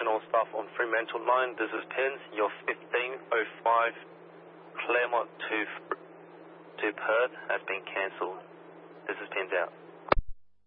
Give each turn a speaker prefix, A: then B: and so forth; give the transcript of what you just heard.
A: attention all staff on Fremantle line. This is Pins. Your 15:05 Claremont to Perth has been cancelled. This is Pins out.